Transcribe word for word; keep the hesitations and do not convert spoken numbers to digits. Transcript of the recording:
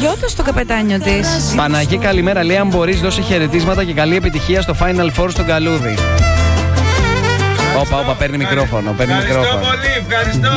Παναγιώτα στο καπετάνιο της. Παναγί, καλημέρα. Λέει, αν μπορείς, δώσε χαιρετίσματα και καλή επιτυχία στο Final Four στον Καλούδι. Όπα, όπα, παίρνει μικρόφωνο. Παίρνει Ευχαριστώ μικρόφωνο. πολύ, ευχαριστώ.